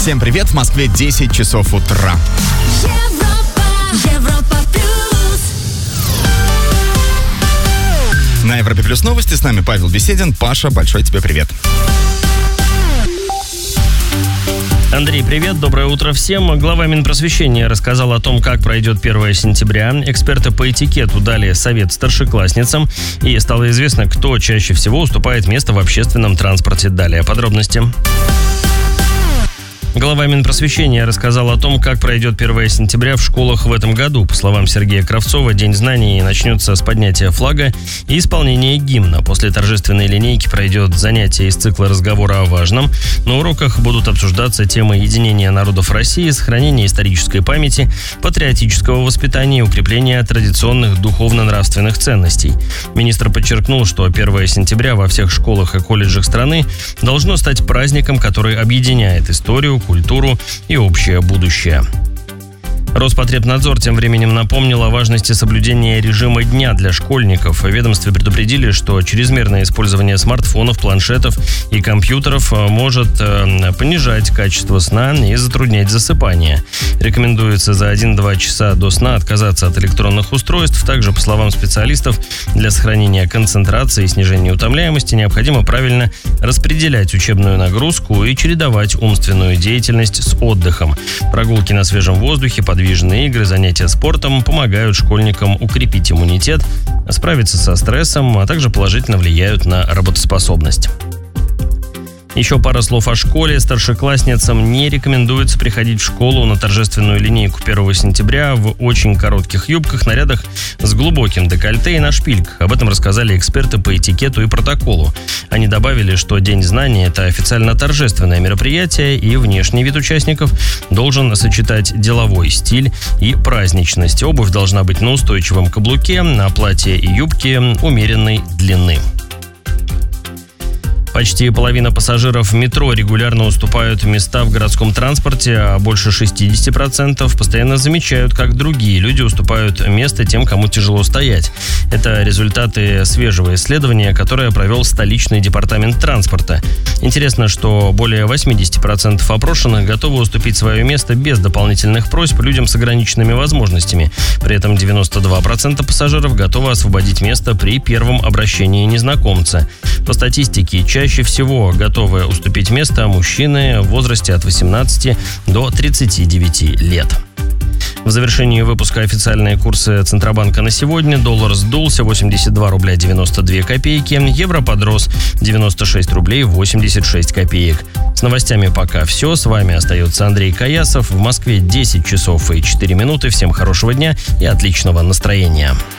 Всем привет, в Москве 10 часов утра. Европа плюс. На Европе Плюс новости, с нами Павел Беседин. Паша, большой тебе привет. Андрей, привет, доброе утро всем. Глава Минпросвещения рассказал о том, как пройдет 1 сентября. Эксперты по этикету дали совет старшеклассницам. И стало известно, кто чаще всего уступает место в общественном транспорте. Далее подробности. Глава Минпросвещения рассказал о том, как пройдет 1 сентября в школах в этом году. По словам Сергея Кравцова, День знаний начнется с поднятия флага и исполнения гимна. После торжественной линейки пройдет занятие из цикла разговора о важном. На уроках будут обсуждаться темы единения народов России, сохранения исторической памяти, патриотического воспитания и укрепления традиционных духовно-нравственных ценностей. Министр подчеркнул, что 1 сентября во всех школах и колледжах страны должно стать праздником, который объединяет историю, культуру и общее будущее. Роспотребнадзор тем временем напомнил о важности соблюдения режима дня для школьников. В ведомстве предупредили, что чрезмерное использование смартфонов, планшетов и компьютеров может понижать качество сна и затруднять засыпание. Рекомендуется за 1-2 часа до сна отказаться от электронных устройств. Также, по словам специалистов, для сохранения концентрации и снижения утомляемости необходимо правильно распределять учебную нагрузку и чередовать умственную деятельность с отдыхом. Прогулки на свежем воздухе, подвижные игры, занятия спортом помогают школьникам укрепить иммунитет, справиться со стрессом, а также положительно влияют на работоспособность. Еще пара слов о школе. Старшеклассницам не рекомендуется приходить в школу на торжественную линейку 1 сентября в очень коротких юбках, нарядах с глубоким декольте и на шпильках. Об этом рассказали эксперты по этикету и протоколу. Они добавили, что День знаний – это официально торжественное мероприятие, и внешний вид участников должен сочетать деловой стиль и праздничность. Обувь должна быть на устойчивом каблуке, а платье и юбки умеренной длины. Почти половина пассажиров метро регулярно уступают места в городском транспорте, а больше 60% постоянно замечают, как другие люди уступают место тем, кому тяжело стоять. Это результаты свежего исследования, которое провел столичный департамент транспорта. Интересно, что более 80% опрошенных готовы уступить свое место без дополнительных просьб людям с ограниченными возможностями. При этом 92% пассажиров готовы освободить место при первом обращении незнакомца. По статистике, чаще всего готовы уступить место мужчины в возрасте от 18 до 39 лет. В завершении выпуска официальные курсы Центробанка на сегодня. Доллар сдулся 82 рубля 92 копейки. Евро подрос 96 рублей 86 копеек. С новостями пока все. С вами остается Андрей Каясов. В Москве 10 часов и 4 минуты. Всем хорошего дня и отличного настроения.